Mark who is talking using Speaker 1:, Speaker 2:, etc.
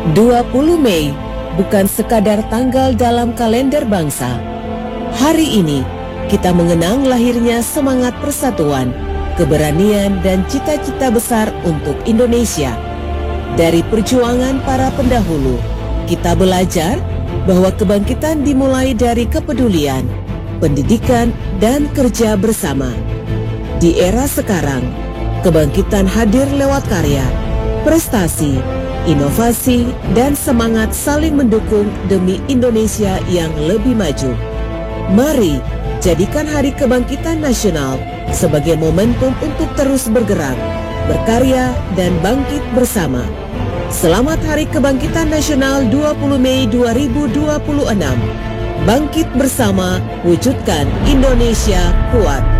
Speaker 1: 20 Mei bukan sekadar tanggal dalam kalender bangsa. Hari ini kita mengenang lahirnya semangat persatuan, keberanian dan cita-cita besar untuk Indonesia. Dari perjuangan para pendahulu, kita belajar bahwa kebangkitan dimulai dari kepedulian, pendidikan dan kerja bersama. Di era sekarang, kebangkitan hadir lewat karya, prestasi, inovasi, dan semangat saling mendukung demi Indonesia yang lebih maju. Mari jadikan Hari Kebangkitan Nasional sebagai momentum untuk terus bergerak, berkarya, dan bangkit bersama. Selamat Hari Kebangkitan Nasional 20 Mei 2026. Bangkit bersama, wujudkan Indonesia kuat.